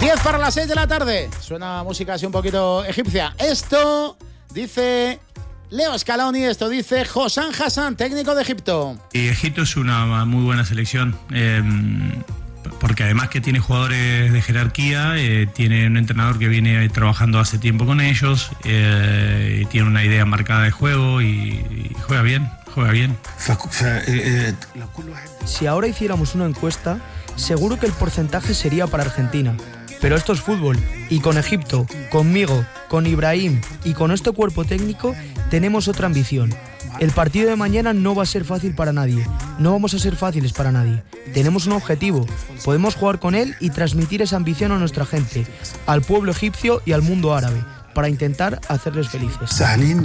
10 para las 6 de la tarde. Suena música así un poquito egipcia. Esto dice Leo Scaloni, esto dice Hossam Hassan, técnico de Egipto. Y Egipto es una muy buena selección, porque además que tiene jugadores de jerarquía, tiene un entrenador que viene trabajando hace tiempo con ellos, y tiene una idea marcada de juego y juega bien. Si ahora hiciéramos una encuesta, seguro que el porcentaje sería para Argentina. Pero esto es fútbol, y con Egipto, conmigo, con Ibrahim y con este cuerpo técnico tenemos otra ambición. El partido de mañana no va a ser fácil para nadie, no vamos a ser fáciles para nadie. Tenemos un objetivo, podemos jugar con él y transmitir esa ambición a nuestra gente, al pueblo egipcio y al mundo árabe, para intentar hacerles felices.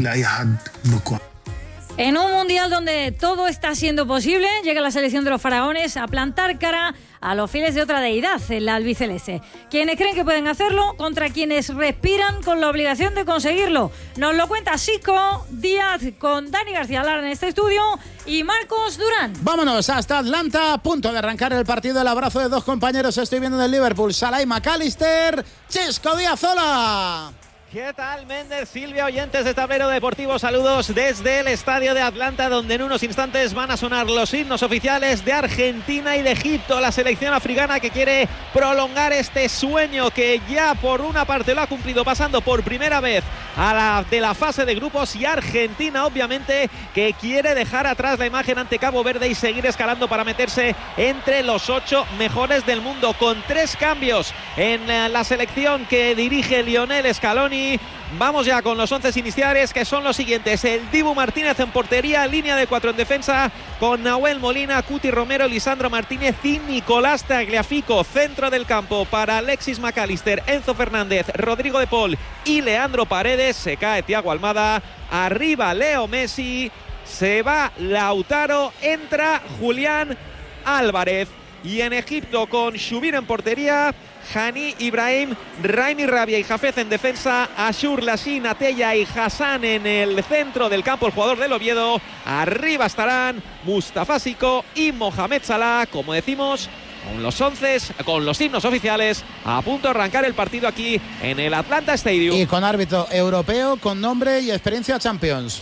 En un mundial donde todo está siendo posible, llega la selección de los faraones a plantar cara a los fieles de otra deidad, el albiceleste. Quienes creen que pueden hacerlo contra quienes respiran con la obligación de conseguirlo. Nos lo cuenta Sico Díaz con Dani García Lara en este estudio y Marcos Durán. Vámonos hasta Atlanta, a punto de arrancar el partido. El abrazo de dos compañeros estoy viendo del Liverpool, Salah y McAllister. Xisco Díaz, hola. ¿Qué tal, Méndez, Silvia, oyentes de Tablero Deportivo? Saludos desde el estadio de Atlanta, donde en unos instantes van a sonar los himnos oficiales de Argentina y de Egipto, la selección africana que quiere prolongar este sueño que ya por una parte lo ha cumplido, pasando por primera vez de la fase de grupos, y Argentina obviamente que quiere dejar atrás la imagen ante Cabo Verde y seguir escalando para meterse entre los 8 mejores del mundo, con 3 cambios en la selección que dirige Lionel Scaloni. Vamos ya con los 11 iniciales, que son los siguientes: el Dibu Martínez en portería, línea de 4 en defensa con Nahuel Molina, Cuti Romero, Lisandro Martínez y Nicolás Tagliafico. Centro del campo para Alexis McAllister, Enzo Fernández, Rodrigo de Paul y Leandro Paredes. Se cae Thiago Almada, arriba Leo Messi, se va Lautaro, entra Julián Álvarez. Y en Egipto, con Shubir en portería, Hani, Ibrahim, Raimi Rabia y Jafez en defensa, Ashur, Lashin, Atella y Hassan en el centro del campo, el jugador del Oviedo. Arriba estarán Mustafa Siko y Mohamed Salah, como decimos, con los himnos oficiales, a punto de arrancar el partido aquí en el Atlanta Stadium. Y con árbitro europeo, con nombre y experiencia Champions.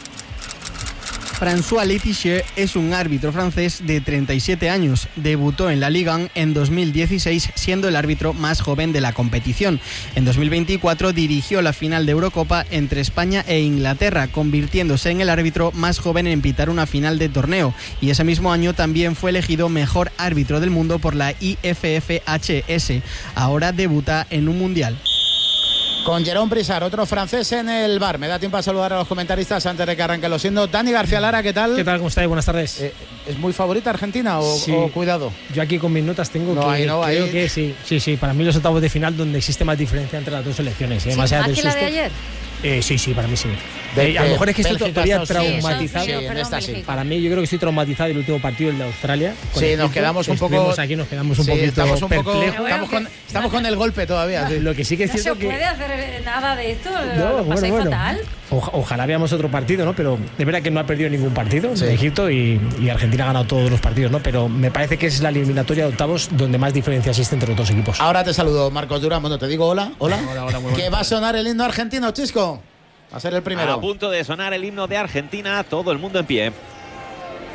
François Letizier es un árbitro francés de 37 años. Debutó en la Ligue 1 en 2016, siendo el árbitro más joven de la competición. En 2024 dirigió la final de Eurocopa entre España e Inglaterra, convirtiéndose en el árbitro más joven en pitar una final de torneo. Y ese mismo año también fue elegido mejor árbitro del mundo por la IFFHS. Ahora debuta en un mundial. Con Jérôme Brissard, otro francés en el bar. Me da tiempo a saludar a los comentaristas antes de que arranque lo siendo. Dani García Lara, ¿qué tal? ¿Qué tal? ¿Cómo estáis? Buenas tardes. ¿Es muy favorita Argentina o cuidado? Yo aquí con mis notas tengo creo que sí. Sí, para mí los octavos de final donde existe más diferencia entre las dos selecciones. ¿Sí, más que la de ayer? Sí, para mí sí. A lo mejor es que estoy todavía traumatizado. Para mí, yo creo que estoy traumatizado del último partido, el de Australia. Sí, nos quedamos un poco. Aquí nos quedamos un poquito perplejos. Estamos con el golpe todavía. Lo que sí que es cierto no se puede hacer nada de esto. No, lo pasáis fatal. Ojalá veamos otro partido, ¿no? Pero de verdad que no ha perdido ningún partido de Egipto y Argentina ha ganado todos los partidos, ¿no? Pero me parece que es la eliminatoria de octavos donde más diferencia existe entre los dos equipos. Ahora te saludo, Marcos Durán. Bueno, te digo hola. Hola, que va a sonar el himno argentino, Chisco. Va a ser el primero. A punto de sonar el himno de Argentina, todo el mundo en pie.